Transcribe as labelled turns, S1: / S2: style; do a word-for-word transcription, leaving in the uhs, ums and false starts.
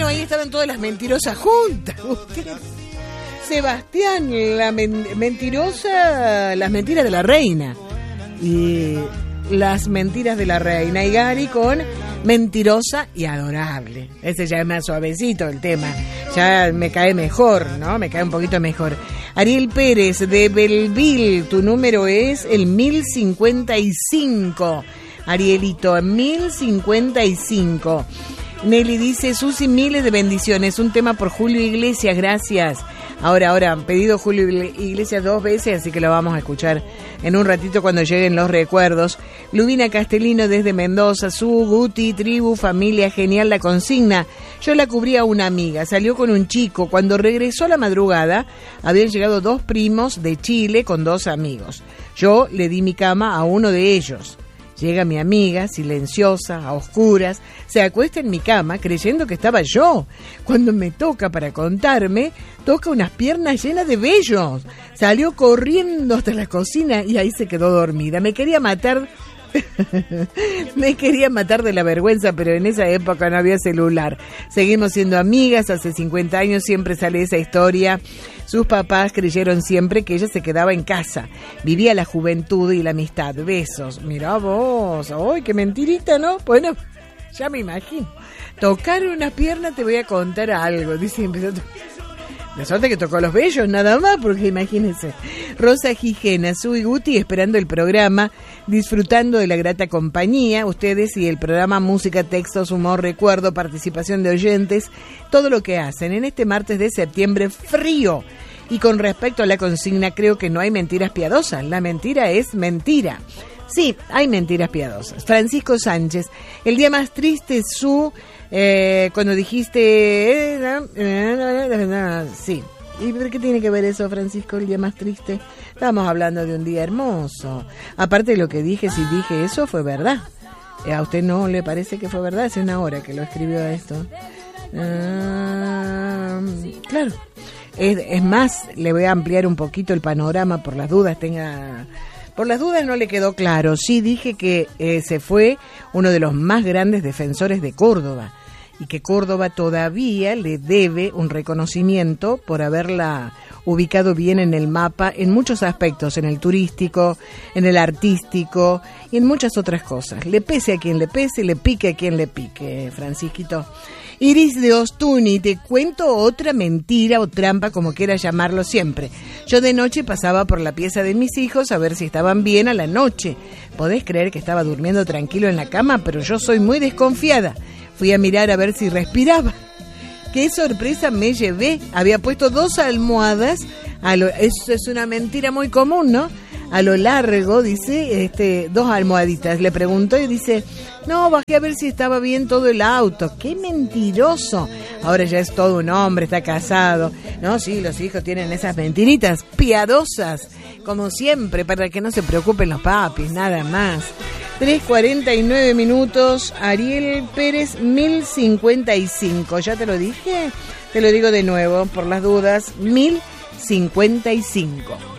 S1: Bueno, ahí estaban todas las mentirosas juntas. Usted, Sebastián, la men- mentirosa, las mentiras de la reina. Y las mentiras de la reina. Y Gary con mentirosa y adorable. Ese ya es más suavecito el tema. Ya me cae mejor, ¿no? Me cae un poquito mejor. Ariel Pérez de Belleville, tu número es el mil cincuenta y cinco. Arielito, mil cincuenta y cinco. Nelly dice, Susi, miles de bendiciones. Un tema por Julio Iglesias, gracias. Ahora, ahora, han pedido Julio Iglesias dos veces, así que lo vamos a escuchar en un ratito cuando lleguen los recuerdos. Lubina Castellino desde Mendoza, su Guti, tribu, familia, genial la consigna. Yo la cubrí a una amiga, salió con un chico. Cuando regresó a la madrugada, habían llegado dos primos de Chile con dos amigos. Yo le di mi cama a uno de ellos. Llega mi amiga, silenciosa, a oscuras, se acuesta en mi cama creyendo que estaba yo. Cuando me toca para contarme, toca unas piernas llenas de vellos. Salió corriendo hasta la cocina y ahí se quedó dormida. Me quería matar... Me quería matar de la vergüenza, pero en esa época no había celular. Seguimos siendo amigas, hace cincuenta años siempre sale esa historia. Sus papás creyeron siempre que ella se quedaba en casa. Vivía la juventud y la amistad. Besos. Mirá vos, ¡ay, qué mentirita!, ¿no? Bueno, ya me imagino. Tocar una pierna, te voy a contar algo. Dice, empezó a... La suerte que tocó los vellos, nada más, porque imagínense. Rosa Gijena, Su y Guti esperando el programa, disfrutando de la grata compañía, ustedes y el programa Música, Textos, Humor, Recuerdo, participación de oyentes, todo lo que hacen en este martes de septiembre frío. Y con respecto a la consigna, creo que no hay mentiras piadosas, la mentira es mentira. Sí, hay mentiras piadosas. Francisco Sánchez, el día más triste, Su... Eh, cuando dijiste... Eh, eh, eh, sí. ¿Y por qué tiene que ver eso, Francisco, el día más triste? Estamos hablando de un día hermoso. Aparte de lo que dije, si dije eso, fue verdad. Eh, ¿A usted no le parece que fue verdad? Hace una hora que lo escribió esto. Uh, claro. Es, es más, le voy a ampliar un poquito el panorama por las dudas. Tenga... Por las dudas no le quedó claro. Sí dije que eh, se fue uno de los más grandes defensores de Córdoba y que Córdoba todavía le debe un reconocimiento por haberla ubicado bien en el mapa en muchos aspectos, en el turístico, en el artístico y en muchas otras cosas. Le pese a quien le pese, le pique a quien le pique, Francisquito. Iris de Ostuni, te cuento otra mentira o trampa, como quieras llamarlo siempre. Yo de noche pasaba por la pieza de mis hijos a ver si estaban bien a la noche. Podés creer que estaba durmiendo tranquilo en la cama, pero yo soy muy desconfiada. Fui a mirar a ver si respiraba. ¡Qué sorpresa me llevé! Había puesto dos almohadas. A lo, eso es una mentira muy común, ¿no? A lo largo, dice, este, dos almohaditas. Le preguntó y dice, no, bajé a ver si estaba bien todo el auto. ¡Qué mentiroso! Ahora ya es todo un hombre, está casado. No, sí, los hijos tienen esas mentiritas piadosas, como siempre, para que no se preocupen los papis, nada más. tres cuarenta y nueve minutos, Ariel Pérez, mil cincuenta y cinco. ¿Ya te lo dije? Te lo digo de nuevo, por las dudas, mil cincuenta y cinco.